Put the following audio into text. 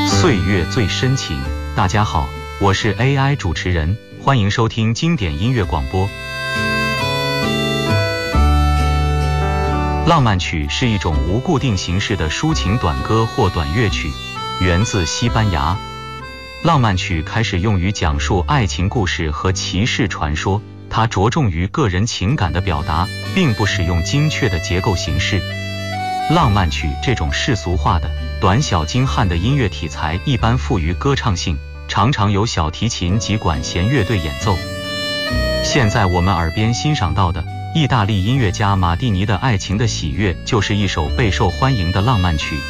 岁月最深情。大家好，我是 AI 主持人，欢迎收听经典音乐广播。浪漫曲是一种无固定形式的抒情短歌或短乐曲，源自西班牙。浪漫曲开始用于讲述爱情故事和骑士传说，它着重于个人情感的表达，并不使用精确的结构形式。浪漫曲这种世俗化的、短小精悍的音乐题材一般富于歌唱性，常常由小提琴及管弦乐队演奏。现在我们耳边欣赏到的意大利音乐家马蒂尼的《爱情的喜悦》就是一首备受欢迎的浪漫曲。